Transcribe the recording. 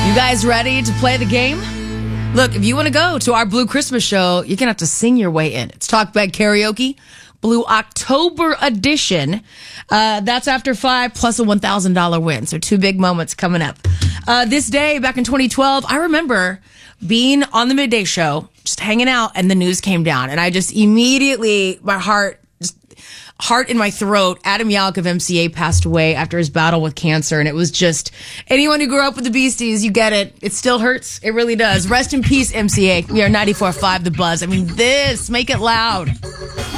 You guys ready to play the game? Look, if you want to go to our Blue Christmas show, you're going to have to sing your way in. It's Talkback Karaoke, Blue October edition. That's after 5 plus a $1,000 win. So 2 big moments coming up. This day, back in 2012, I remember being on the Midday Show, just hanging out, and the news came down. And I just immediately, my heart in my throat. Adam Yauch of MCA passed away after his battle with cancer. And it was just, anyone who grew up with the Beasties, you get it. It still hurts. It really does. Rest in peace, MCA. We are 94.5 The Buzz. I mean, make it loud.